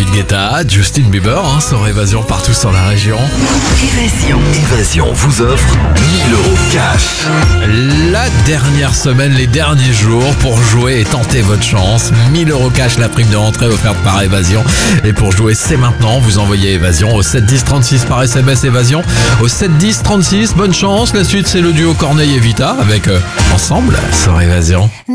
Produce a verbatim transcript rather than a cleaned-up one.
David Guetta, Justin Bieber, hein, sur Évasion partout sur la région. Évasion. Évasion vous offre mille euros cash. La dernière semaine, les derniers jours pour jouer et tenter votre chance. mille euros cash, la prime de rentrée offerte par Évasion. Et pour jouer, c'est maintenant. Vous envoyez Évasion au sept dix trente-six par S M S Évasion. Au sept dix trente-six, bonne chance. La suite, c'est le duo Corneille et Vita avec euh, Ensemble sur Évasion.